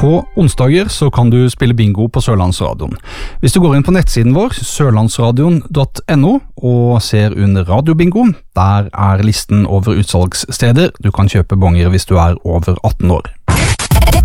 På onsdager så kan du spille bingo på Sørlandsradioen. Hvis du går inn på nettsiden vår, sørlandsradion.no, og ser under radiobingo, der listen over utsalgssteder. Du kan kjøpe bonger hvis du over 18 år.